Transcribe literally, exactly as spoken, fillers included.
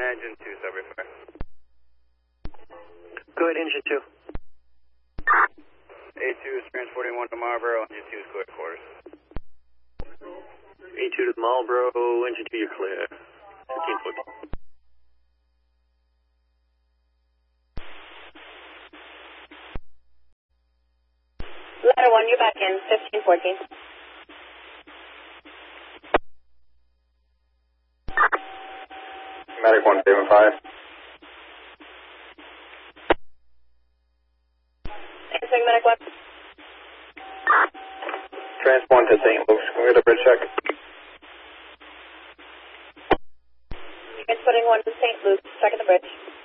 engine two, subway fire. Go ahead, engine two. A two is transporting one to Marlboro, engine two is clear at quarters. A two to Marlboro, engine two, you're clear. fifteen fourteen. Ladder one, you're back in, fifteen fourteen. Medic one, seven five. Answering medic one. Transport to Saint Luke's, can we get a bridge check? Transporting one to Saint Luke's, check at the bridge.